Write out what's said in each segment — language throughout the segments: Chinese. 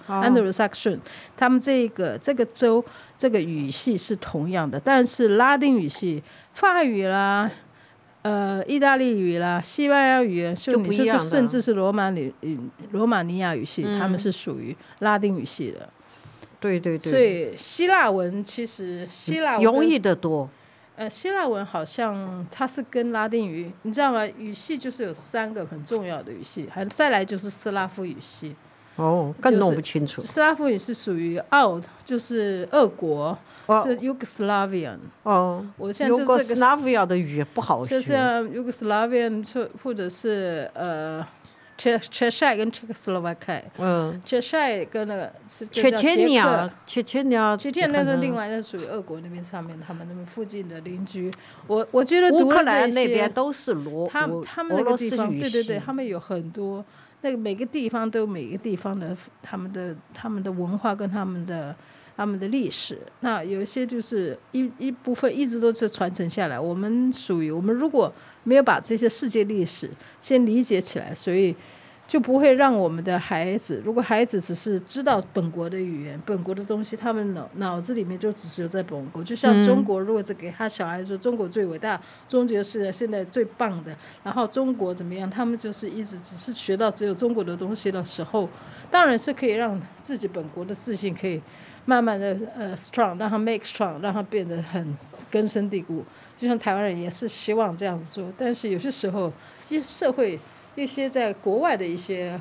安德鲁萨克逊，他们这个州这个语系是同样的，但是拉丁语系，法语啦。意大利语啦，西班牙语就你说甚至是罗马尼亚语系，他们是属于拉丁语系的。 对对对。 所以希腊文其实容易得多。 希腊文好像它是跟拉丁语，你知道吗？语系就是有3个很重要的语系，再来就是斯拉夫语系。 更弄不清楚。 斯拉夫语是属于就是俄国。是 Yugoslavian。我现在就这个 Yugoslavia 的语不好学。 就像 Yugoslavian 或者是Cheshire 跟 Czechoslovakia。Cheshire 跟那个是捷克。 切切尼亚那是另外，那是属于俄国那边上面他们那边附近的邻居。我觉得读了这些，乌克兰那边都是他们那个地方，对对对，他们有很多那个每个地方都有每个地方的他们的文化跟他们的历史。那有一些就是一部分一直都是传承下来。我们如果没有把这些世界历史先理解起来，所以就不会让我们的孩子，如果孩子只是知道本国的语言、本国的东西，他们脑子里面就只有在本国。就像中国，如果只给他小孩说中国最伟大，中国是现在最棒的，然后中国怎么样，他们就是一直只是学到只有中国的东西的时候，当然是可以让自己本国的自信可以慢慢的strong， 让他 make strong， 让他变得很根深蒂固。就像台湾人也是希望这样子做，但是有些时候一些社会一些在国外的一些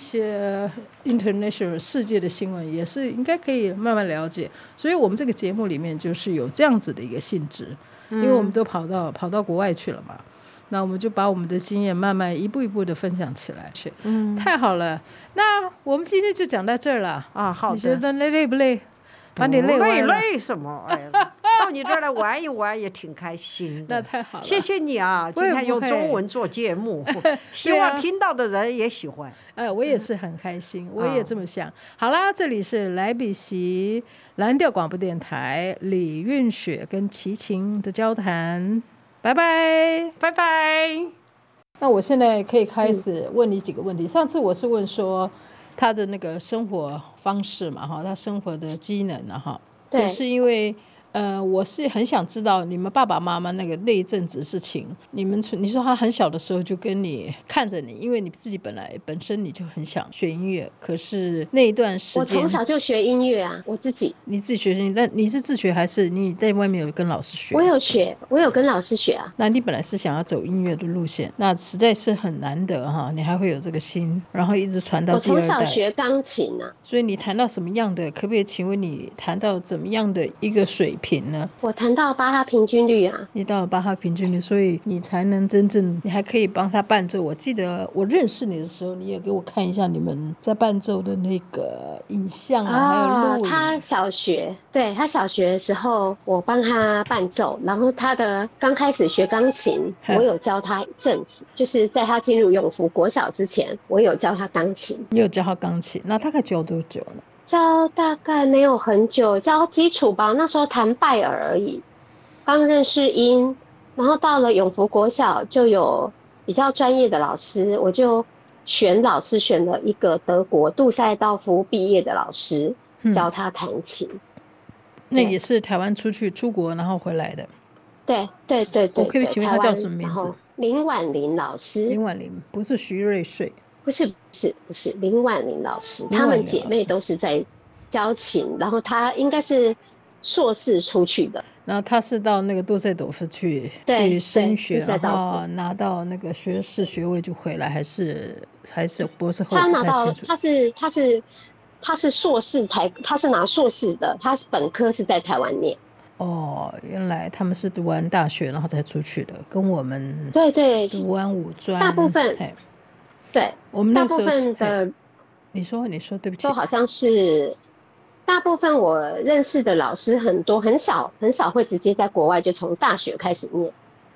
international 世界的新闻也是应该可以慢慢了解。所以我们这个节目里面就是有这样子的一个性质，因为我们都跑到国外去了嘛，那我们就把我们的经验慢慢一步一步的分享起来。太好了，那我们今天就讲到这儿了啊。好的， 你觉得累不累？把你累完了。 累什么？到你这儿来玩一玩也挺开心的。 那太好了， 谢谢你啊！今天用中文做节目，希望听到的人也喜欢。 我也是很开心，我也这么想。好啦，这里是莱比锡蓝调广播电台，李韵雪跟齐秦的交谈，拜拜， 拜拜。 那我现在可以开始问你几个问题。上次我是问说他的那个生活方式嘛，他生活的机能啊，就是因为我是很想知道你们爸爸妈妈那一阵子事情。你说他很小的时候就跟你看着你，因为你自己本身你就很想学音乐，可是那一段时间我从小就学音乐啊， 你自己学音乐，但你是自学还是你在外面有跟老师学？ 我有跟老师学啊。 那你本来是想要走音乐的路线，那实在是很难得哈，你还会有这个心，然后一直传到第二代。 我从小学钢琴啊。 所以你弹到什么样的？可不可以请问你弹到怎么样的一个水平呢？ 我弹到巴哈平均律啊。 你到了巴哈平均律，所以你才能真正，你还可以帮他伴奏。我记得我认识你的时候，你也给我看一下你们在伴奏的那个影像还有录影。 他小学的时候，我帮他伴奏，然后他的刚开始学钢琴，我有教他一阵子，就是在他进入永福国小之前，我有教他钢琴。 你有教他钢琴？那大概教多久呢？ 教大概没有很久，教基础吧。那时候弹拜耳而已，刚认识音，然后到了永福国小就有比较专业的老师，我就选了一个德国杜塞道夫毕业的老师，教他弹琴。 那也是台湾出国然后回来的。 对。 我可以请问他叫什么名字？ 林婉玲老师。 林婉玲不是徐瑞穗。 不是林婉玲老师，她们姐妹都是在教琴，然后她应该是硕士出去的， 然后她是到那个杜塞朵夫去升学，然后拿到那个学士学位就回来，还是博士后？ 她拿到她是硕士她是拿硕士的，她本科是在台湾念。 原来他们是读完大学然后才出去的，跟我们对读完五专大部分。对， 我们那时候大部分的， 你说，对不起， 都好像是大部分我认识的老师很多，很少会直接在国外就从大学开始念。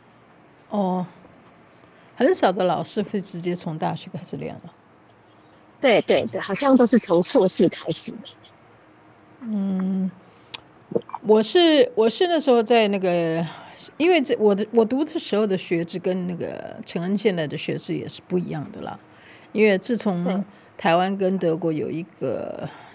很少的老师会直接从大学开始练了。 对，好像都是从硕士开始的。 我是那时候在那个。因为我读的时候的学制跟那个陈恩现在的学制也是不一样的啦，因为自从台湾跟德国有一个